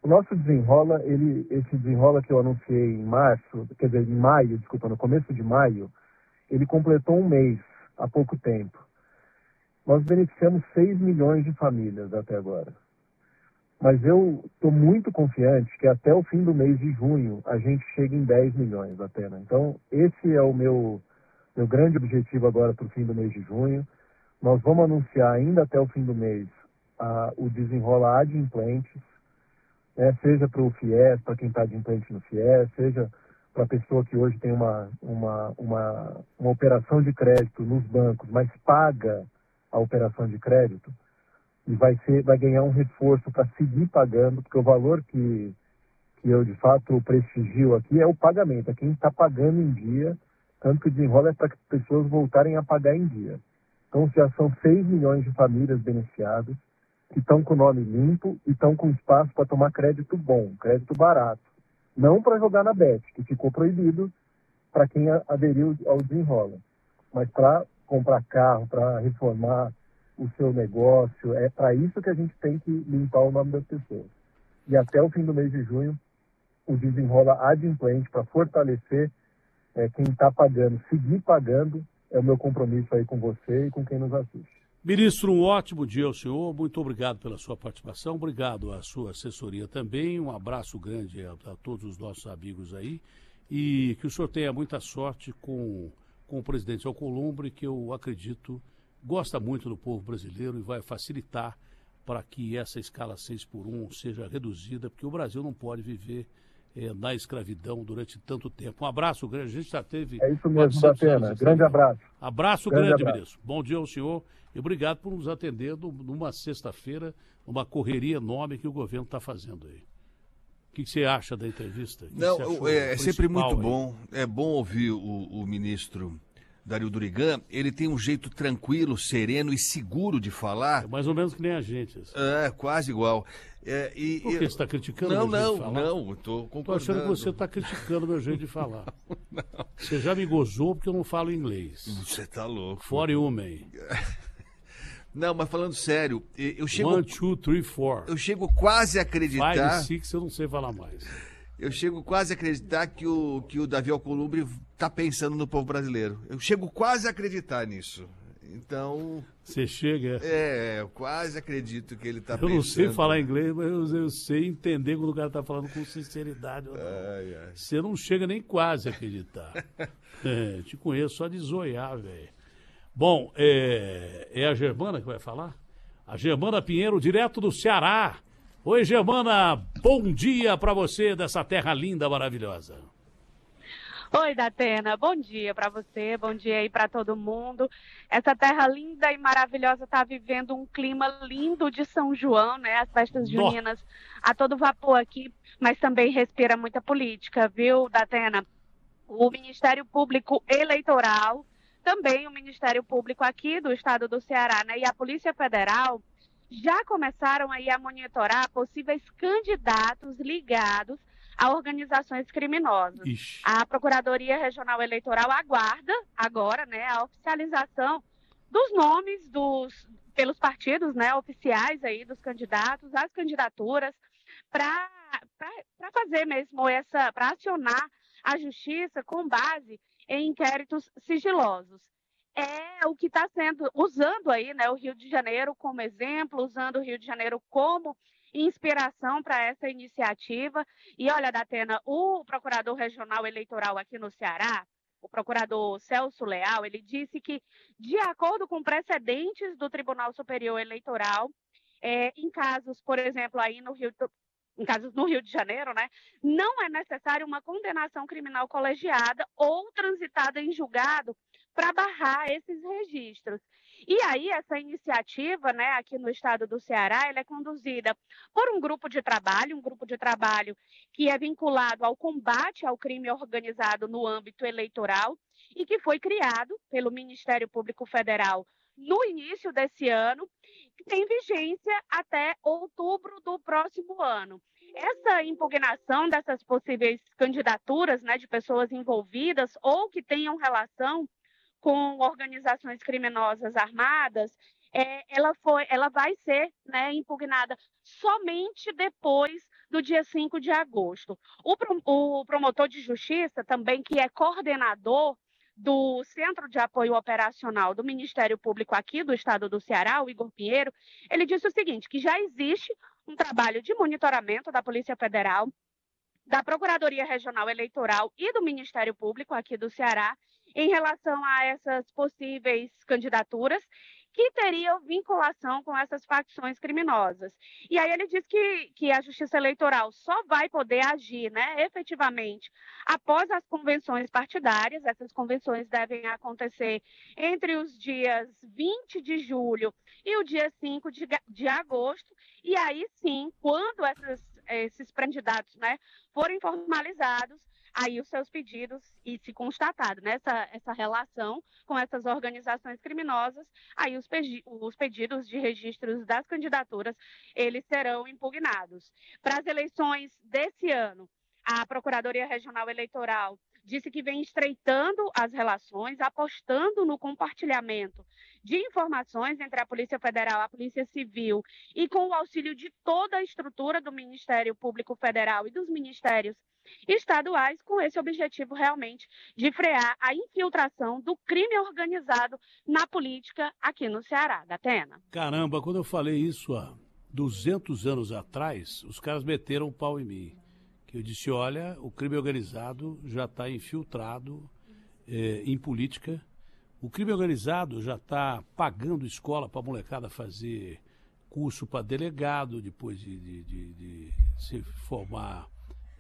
O nosso desenrola, esse desenrola que eu anunciei em março, quer dizer, em maio, desculpa, no começo de maio, ele completou um mês, há pouco tempo. Nós beneficiamos 6 milhões de famílias até agora. Mas eu estou muito confiante que até o fim do mês de junho a gente chegue em 10 milhões, Atena. Então, esse é o meu grande objetivo agora para o fim do mês de junho. Nós vamos anunciar ainda até o fim do mês o desenrola adimplentes, né, seja para o FIES, para quem está adimplente no FIES, seja para a pessoa que hoje tem uma operação de crédito nos bancos, mas paga a operação de crédito, e vai ganhar um reforço para seguir pagando, porque o valor que eu, de fato, prestigio aqui é o pagamento, é quem está pagando em dia, tanto que o desenrola é para que as pessoas voltarem a pagar em dia. Então, já são 6 milhões de famílias beneficiadas, que estão com o nome limpo e estão com espaço para tomar crédito bom, crédito barato. Não para jogar na Bet, que ficou proibido para quem aderiu ao desenrola, mas para comprar carro, para reformar o seu negócio. É para isso que a gente tem que limpar o nome das pessoas. E até o fim do mês de junho, o desenrola adimplente para fortalecer quem está pagando, seguir pagando, é o meu compromisso aí com você e com quem nos assiste. Ministro, um ótimo dia ao senhor, muito obrigado pela sua participação, obrigado à sua assessoria também, um abraço grande a todos os nossos amigos aí, e que o senhor tenha muita sorte com o presidente Alcolumbre, que eu acredito gosta muito do povo brasileiro e vai facilitar para que essa escala 6x1 seja reduzida, porque o Brasil não pode viver na escravidão durante tanto tempo. Um abraço grande, a gente já teve... É isso mesmo, Datena. Grande abraço. Abraço grande, ministro. Bom dia ao senhor e obrigado por nos atender numa sexta-feira, numa correria enorme que o governo está fazendo aí. O que você acha da entrevista? Não, é sempre muito bom. É bom ouvir o ministro Dario Durigan. Ele tem um jeito tranquilo, sereno e seguro de falar. É mais ou menos que nem a gente. Assim. É, quase igual. Por que você está criticando o meu jeito de falar? Não, estou concordando. Estou achando que você está criticando o meu jeito de falar. Não. Você já me gozou porque eu não falo inglês. Você está louco. For you, man. Não, mas falando sério, eu chego... 1, 2, 3, 4. Eu chego quase a acreditar... 5, 6, eu não sei falar mais. Eu chego quase a acreditar que o Davi Alcolumbre está pensando no povo brasileiro. Eu chego quase a acreditar nisso. Então... Você chega... eu quase acredito que ele está pensando... Eu não sei falar inglês, mas eu sei entender quando o cara está falando com sinceridade. Você não chega nem quase a acreditar. Te conheço só de zoiar, velho. Bom, é a Germana que vai falar? A Germana Pinheiro, direto do Ceará. Oi, Germana, bom dia para você dessa terra linda, maravilhosa. Oi, Datena, bom dia para você, bom dia aí para todo mundo. Essa terra linda e maravilhosa está vivendo um clima lindo de São João, né? As festas juninas a todo vapor aqui, mas também respira muita política, viu, Datena? O Ministério Público Eleitoral, também o Ministério Público aqui do estado do Ceará, né? E a Polícia Federal já começaram aí a monitorar possíveis candidatos ligados a organizações criminosas. Ixi. A Procuradoria Regional Eleitoral aguarda agora, né, a oficialização dos nomes pelos partidos, né, oficiais aí dos candidatos, as candidaturas, para fazer mesmo para acionar a justiça com base em inquéritos sigilosos. É o que está sendo, usando aí, né, o Rio de Janeiro como exemplo, usando o Rio de Janeiro como inspiração para essa iniciativa. E olha, Datena, o procurador regional eleitoral aqui no Ceará, o procurador Celso Leal, ele disse que, de acordo com precedentes do Tribunal Superior Eleitoral, em casos, por exemplo, aí em casos no Rio de Janeiro, né, não é necessário uma condenação criminal colegiada ou transitada em julgado para barrar esses registros. E aí essa iniciativa, né, aqui no estado do Ceará, ela é conduzida por um grupo de trabalho que é vinculado ao combate ao crime organizado no âmbito eleitoral e que foi criado pelo Ministério Público Federal no início desse ano, que tem vigência até outubro do próximo ano. Essa impugnação dessas possíveis candidaturas, né, de pessoas envolvidas ou que tenham relação com organizações criminosas armadas, ela vai ser, né, impugnada somente depois do dia 5 de agosto. O promotor de justiça, também, que é coordenador do Centro de Apoio Operacional do Ministério Público aqui do estado do Ceará, o Igor Pinheiro, ele disse o seguinte, que já existe um trabalho de monitoramento da Polícia Federal, da Procuradoria Regional Eleitoral e do Ministério Público aqui do Ceará em relação a essas possíveis candidaturas que teriam vinculação com essas facções criminosas. E aí ele diz que a Justiça Eleitoral só vai poder agir, né, efetivamente após as convenções partidárias. Essas convenções devem acontecer entre os dias 20 de julho e o dia 5 de agosto. E aí sim, quando esses candidatos, né, forem formalizados, aí os seus pedidos, e se constatado essa relação com essas organizações criminosas, aí os pedidos de registros das candidaturas, eles serão impugnados. Para as eleições desse ano, a Procuradoria Regional Eleitoral disse que vem estreitando as relações, apostando no compartilhamento de informações entre a Polícia Federal, a Polícia Civil e com o auxílio de toda a estrutura do Ministério Público Federal e dos ministérios estaduais, com esse objetivo realmente de frear a infiltração do crime organizado na política aqui no Ceará. Datena. Caramba, quando eu falei isso há 200 anos atrás, os caras meteram o pau em mim. Que eu disse, olha, o crime organizado já está infiltrado em política. O crime organizado já está pagando escola para a molecada fazer curso para delegado, depois de se formar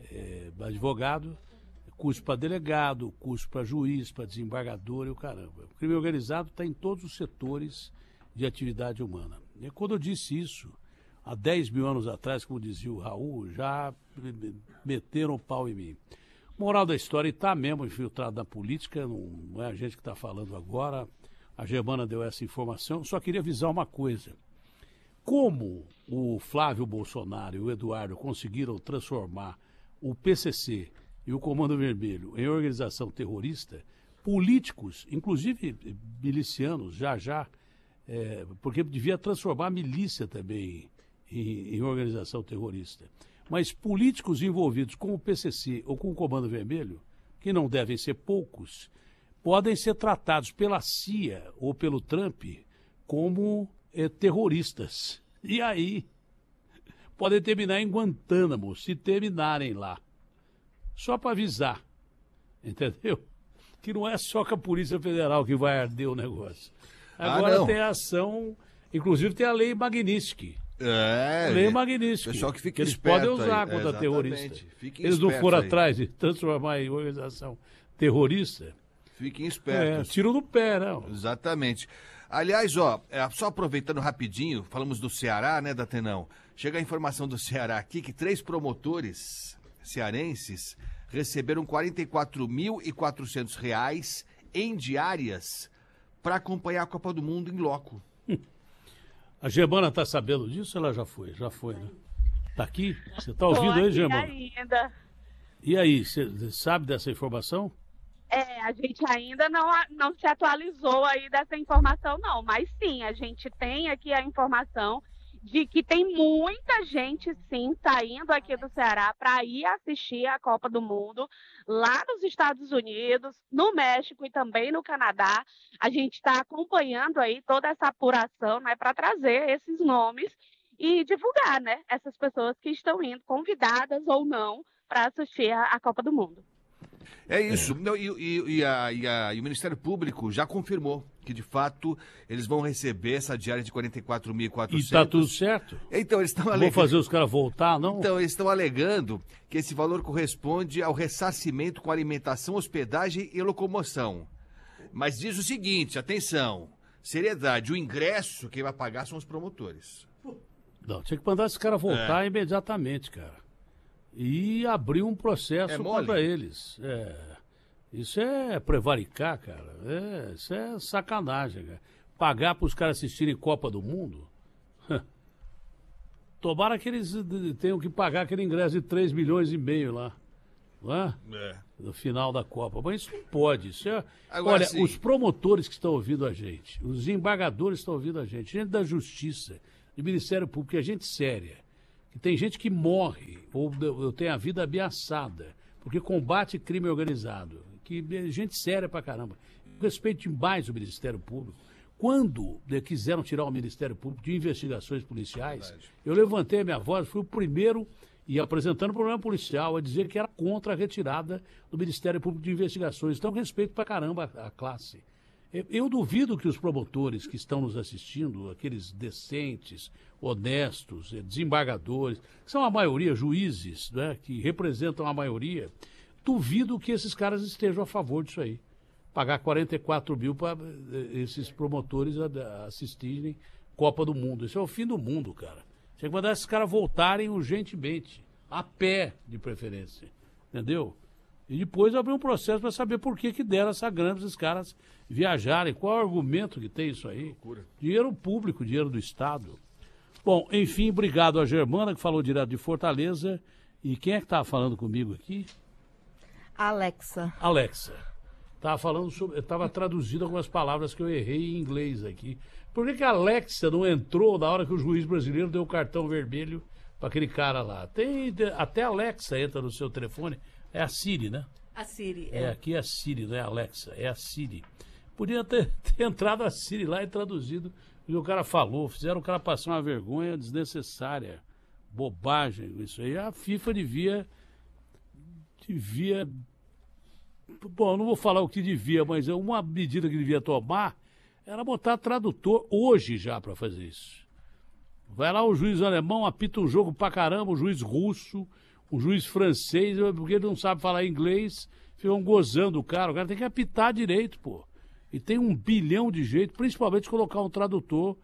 advogado, curso para delegado, curso para juiz, para desembargador e o caramba. O crime organizado está em todos os setores de atividade humana. E quando eu disse isso, há 10 mil anos atrás, como dizia o Raul, já meteram o pau em mim. Moral da história, está mesmo infiltrado na política, não é a gente que está falando agora, a Germana deu essa informação. Só queria avisar uma coisa. Como o Flávio Bolsonaro e o Eduardo conseguiram transformar o PCC e o Comando Vermelho em organização terrorista, políticos, inclusive milicianos, porque devia transformar a milícia também em organização terrorista. Mas políticos envolvidos com o PCC ou com o Comando Vermelho, que não devem ser poucos, podem ser tratados pela CIA ou pelo Trump como terroristas. E aí podem terminar em Guantánamo, se terminarem lá. Só para avisar, entendeu? Que não é só com a Polícia Federal que vai arder o negócio. Agora tem a ação, inclusive tem a Lei Magnitsky. Lei Magnitsky. Pessoal que fica eles esperto podem usar contra terrorista. Eles não foram atrás de transformar em organização terrorista. Fiquem espertos. Tiro no pé, não. Exatamente. Aliás, só aproveitando rapidinho, falamos do Ceará, né, Datenão? Chega a informação do Ceará aqui que 3 promotores cearenses receberam R$ 44.400 em diárias para acompanhar a Copa do Mundo em loco. A Germana está sabendo disso? Ela já foi, né? Tá aqui? Você está ouvindo aí, Germana? Ainda. E aí, você sabe dessa informação? A gente ainda não se atualizou aí dessa informação, não. Mas sim, a gente tem aqui a informação de que tem muita gente, sim, saindo aqui do Ceará para ir assistir a Copa do Mundo lá nos Estados Unidos, no México e também no Canadá. A gente está acompanhando aí toda essa apuração, né, para trazer esses nomes e divulgar, né, essas pessoas que estão indo, convidadas ou não, para assistir a Copa do Mundo. É isso. E o Ministério Público já confirmou que, de fato, eles vão receber essa diária de 44.400. E está tudo certo? Então, eles estão alegando... Vão fazer os caras voltar, não? Então, eles estão alegando que esse valor corresponde ao ressarcimento com alimentação, hospedagem e locomoção. Mas diz o seguinte, atenção, seriedade, o ingresso quem vai pagar são os promotores. Não, tinha que mandar esse cara voltar imediatamente, cara. E abrir um processo contra eles. Isso é prevaricar, cara. Isso é sacanagem, cara. Pagar para os caras assistirem Copa do Mundo? Tomara que eles tenham que pagar aquele ingresso de 3,5 milhões lá. Não é? No final da Copa. Mas isso não pode. Agora, olha, os promotores que estão ouvindo a gente, os embargadores que estão ouvindo a gente da Justiça, do Ministério Público, é gente séria. Tem gente que morre ou eu tenho a vida ameaçada, porque combate crime organizado, que é gente séria pra caramba. Eu respeito demais o Ministério Público. Quando quiseram tirar o Ministério Público de investigações policiais, eu levantei a minha voz, fui o primeiro, e apresentando o problema policial, a dizer que era contra a retirada do Ministério Público de Investigações. Então, respeito pra caramba a classe. Eu duvido que os promotores que estão nos assistindo, aqueles decentes, honestos, desembargadores, que são a maioria juízes, né, que representam a maioria, duvido que esses caras estejam a favor disso aí. Pagar 44 mil para esses promotores assistirem Copa do Mundo. Isso é o fim do mundo, cara. Tinha que mandar esses caras voltarem urgentemente, a pé, de preferência. Entendeu? E depois abrir um processo para saber por que deram essa grana para esses caras viajarem. Qual é o argumento que tem isso aí? Loucura. Dinheiro público, dinheiro do Estado. Bom, enfim, obrigado a Germana, que falou direto de Fortaleza. E quem é que estava falando comigo aqui? Alexa. Estava falando sobre. Estava traduzindo algumas palavras que eu errei em inglês aqui. Por que a Alexa não entrou na hora que o juiz brasileiro deu o cartão vermelho para aquele cara lá? Até a Alexa entra no seu telefone. É a Siri, né? A Siri. Aqui é a Siri, não é a Alexa, é a Siri. Podia ter entrado a Siri lá e traduzido o que o cara falou. Fizeram o cara passar uma vergonha desnecessária. Bobagem isso aí. A FIFA devia... Bom, eu não vou falar o que devia, mas uma medida que devia tomar era botar tradutor hoje já para fazer isso. Vai lá o juiz alemão, apita um jogo pra caramba, o juiz russo, o juiz francês, porque ele não sabe falar inglês, ficam gozando o cara tem que apitar direito, pô. E tem 1 bilhão de jeitos, principalmente colocar um tradutor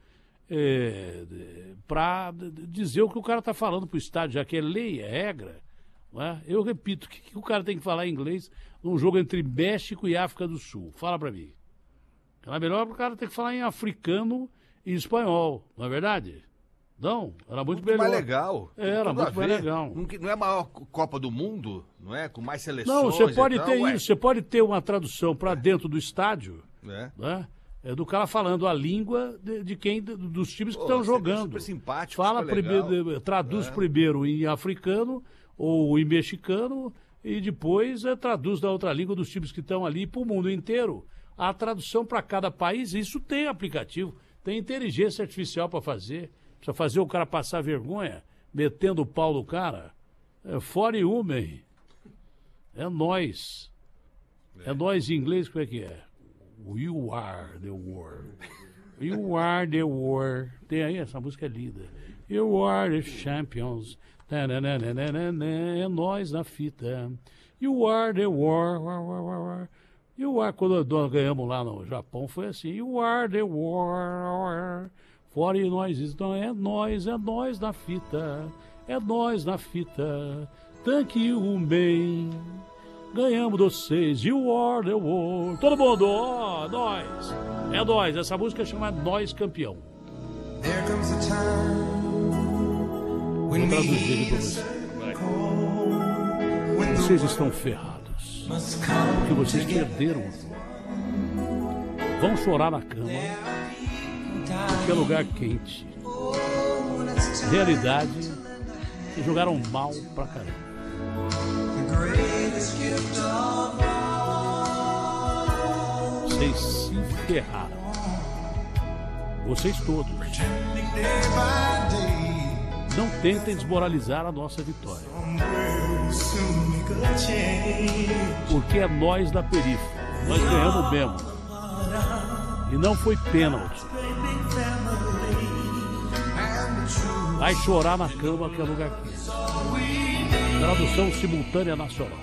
para dizer o que o cara tá falando pro estádio, já que é lei, é regra. Não é? Eu repito, o que o cara tem que falar em inglês num jogo entre México e África do Sul? Fala pra mim. Era melhor o cara ter que falar em africano e espanhol, não é verdade? Não, era muito melhor. Mais legal. Era muito mais legal. Não é a maior Copa do Mundo, não é? Com mais seleções. Não, você pode ter isso, você pode ter uma tradução para dentro do estádio, né? Do cara falando a língua dos times que estão jogando. Super simpático, fala super primeiro, traduz primeiro em africano ou em mexicano e depois traduz da outra língua dos times que estão ali para o mundo inteiro. A tradução para cada país, isso tem aplicativo, tem inteligência artificial para fazer. Precisa fazer o cara passar vergonha, metendo o pau do cara. Fora e homem. É nós. É nós em inglês, como é que é? You are the world. You are the world. Tem aí, essa música é linda. You are the champions. É nós na fita. You are the world. You are, quando nós ganhamos lá no Japão, foi assim. You are the world. Fora e nós, então é nós na fita. É nós na fita. Thank you, bem. Ganhamos vocês. You are the world. Todo mundo, nós. É nós. Essa música chama Nós Campeão. There comes a time when vou traduzir aqui pra vocês. Vocês estão ferrados. Porque vocês perderam. Vão chorar na cama. Porque é lugar quente. Realidade. Que jogaram mal pra caramba. Vocês se ferraram. Vocês todos. Não tentem desmoralizar a nossa vitória. Porque é nós da periferia. Nós ganhamos mesmo. E não foi pênalti. Vai chorar na cama que é lugar quente. Tradução simultânea nacional.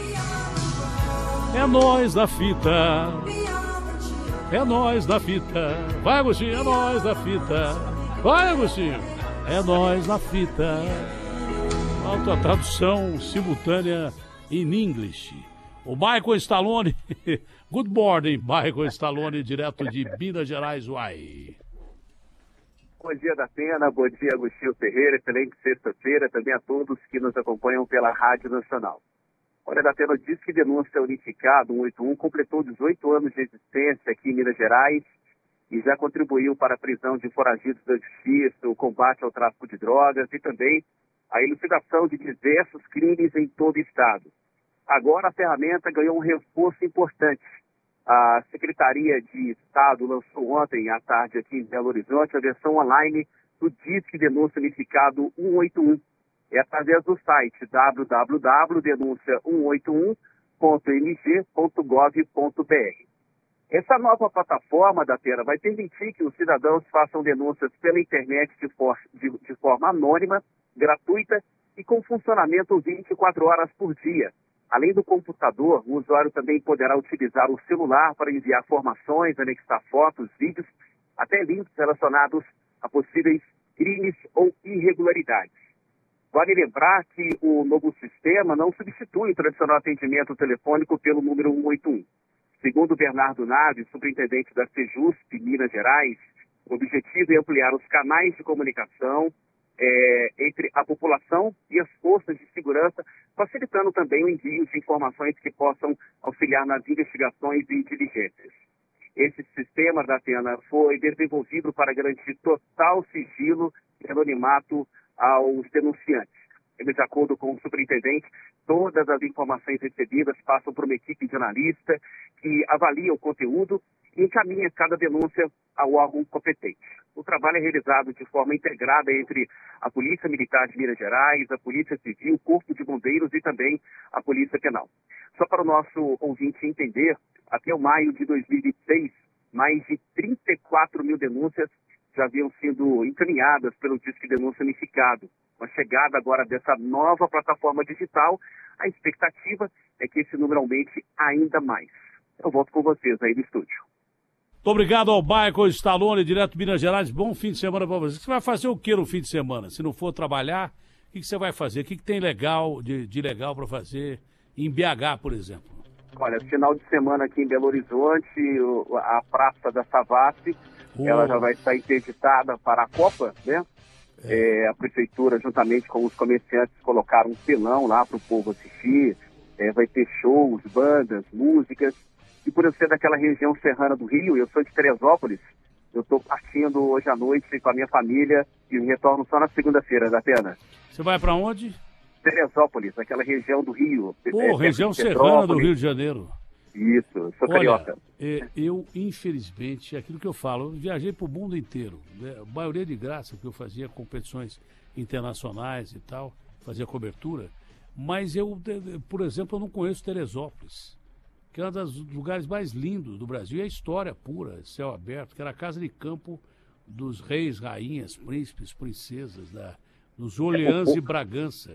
É nós da fita. É nós da fita. Vai, Agostinho, é nós da fita. Vai, Agostinho. É nós na fita. Alta tradução simultânea em inglês. O Michael Stallone. Good morning, Michael Stallone, direto de Minas Gerais, uai. Bom dia, Datena. Bom dia, Agostinho Ferreira. Excelente sexta-feira. Também a todos que nos acompanham pela Rádio Nacional. Olha, Datena, diz que denúncia unificada 181 completou 18 anos de existência aqui em Minas Gerais e já contribuiu para a prisão de foragidos da justiça, o combate ao tráfico de drogas e também a elucidação de diversos crimes em todo o estado. Agora a ferramenta ganhou um reforço importante. A Secretaria de Estado lançou ontem à tarde aqui em Belo Horizonte a versão online do Disque Denúncia Unificado 181. É através do site www.denuncia181.mg.gov.br. Essa nova plataforma da Atena vai permitir que os cidadãos façam denúncias pela internet de forma anônima, gratuita e com funcionamento 24 horas por dia. Além do computador, o usuário também poderá utilizar o celular para enviar informações, anexar fotos, vídeos, até links relacionados a possíveis crimes ou irregularidades. Vale lembrar que o novo sistema não substitui o tradicional atendimento telefônico pelo número 181. Segundo Bernardo Naves, superintendente da Sejusp, Minas Gerais, o objetivo é ampliar os canais de comunicação entre a população e as forças de segurança, facilitando também o envio de informações que possam auxiliar nas investigações e diligências. Esse sistema da Atena foi desenvolvido para garantir total sigilo e anonimato aos denunciantes. De acordo com o superintendente, todas as informações recebidas passam por uma equipe de analista que avalia o conteúdo e encaminha cada denúncia ao órgão competente. O trabalho é realizado de forma integrada entre a Polícia Militar de Minas Gerais, a Polícia Civil, o Corpo de Bombeiros e também a Polícia Penal. Só para o nosso ouvinte entender, até o maio de 2026, mais de 34 mil denúncias já haviam sido encaminhadas pelo Disque Denúncia Unificado. Com a chegada agora dessa nova plataforma digital, a expectativa é que esse número aumente ainda mais. Eu volto com vocês aí do estúdio. Muito obrigado ao Michael Stallone, direto de Minas Gerais. Bom fim de semana para você. Você vai fazer o que no fim de semana? Se não for trabalhar, o que você vai fazer? O que tem legal de legal para fazer em BH, por exemplo? Olha, final de semana aqui em Belo Horizonte, a Praça da Savassi, ela já vai estar interditada para a Copa, né? A prefeitura, juntamente com os comerciantes, colocaram um telão lá para o povo assistir. Vai ter shows, bandas, músicas. E por eu ser daquela região serrana do Rio, eu sou de Teresópolis, eu estou partindo hoje à noite com a minha família e retorno só na segunda-feira, da Pena. Você vai para onde? Teresópolis, aquela região do Rio. Região serrana do Rio de Janeiro. Isso, sou carioca. Eu, infelizmente, aquilo que eu falo, eu viajei para o mundo inteiro. A maioria de graça, porque eu fazia competições internacionais e tal, fazia cobertura. Mas eu, por exemplo, eu não conheço Teresópolis, que é um dos lugares mais lindos do Brasil. E a história pura, céu aberto, que era a casa de campo dos reis, rainhas, príncipes, princesas, dos Orleans e Bragança.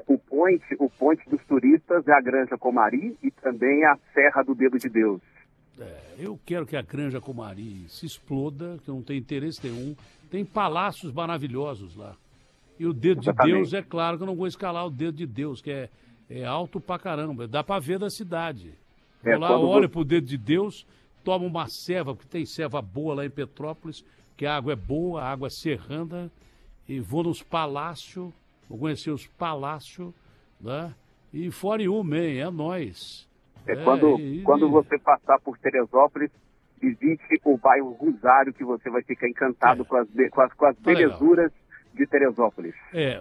O ponte dos turistas é a Granja Comari e também a Serra do Dedo de Deus. Eu quero que a Granja Comari se exploda, que eu não tenho interesse nenhum. Tem palácios maravilhosos lá. E o Dedo de Deus, é claro que eu não vou escalar o Dedo de Deus, que é alto pra caramba. Dá pra ver da cidade. Vou lá, olho pro Dedo de Deus, tomo uma ceva, porque tem ceva boa lá em Petrópolis, que a água é boa, a água é serrana, e vou nos palácios, vou conhecer os palácios, né? E fora é nóis. Quando você passar por Teresópolis, visite o bairro Rosário, que você vai ficar encantado com as belezuras de Teresópolis.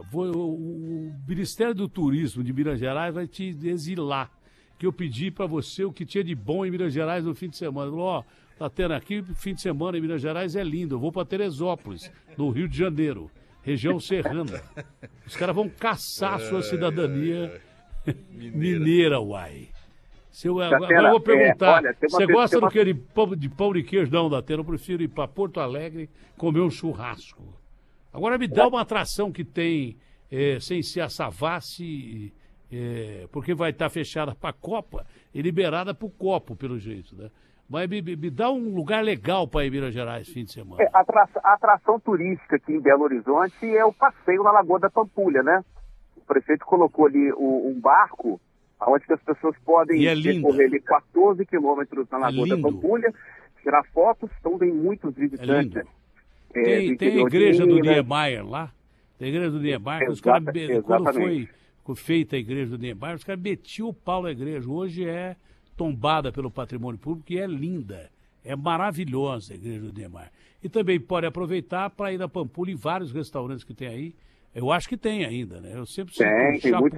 O Ministério do Turismo de Minas Gerais vai te exilar, que eu pedi para você o que tinha de bom em Minas Gerais no fim de semana. Falou, tá tendo aqui, fim de semana em Minas Gerais é lindo, eu vou para Teresópolis, no Rio de Janeiro, região serrana. Os caras vão caçar a sua cidadania mineira, uai. Agora eu vou perguntar, você gosta de pão de queijo? Não, Datena, eu prefiro ir para Porto Alegre comer um churrasco. Agora me dá uma atração que tem, sem ser a Savassi, porque vai estar fechada para a Copa e liberada para o copo, pelo jeito, né? Mas me dá um lugar legal para ir em Minas Gerais fim de semana. A atração turística aqui em Belo Horizonte é o passeio na Lagoa da Pampulha, né? O prefeito colocou ali um barco onde as pessoas podem percorrer ali 14 quilômetros na Lagoa da Pampulha, tirar fotos, então vem muitos visitantes. Tem a igreja do Niemeyer lá, tem a igreja do Niemeyer, os caras, quando foi feita a igreja do Niemeyer, os caras metiam o pau na igreja. Hoje é tombada pelo patrimônio público e é linda, é maravilhosa a igreja do Niemeyer. E também pode aproveitar para ir na Pampulha, em vários restaurantes que tem aí, Eu acho que tem ainda, né? Eu sempre Tem muitos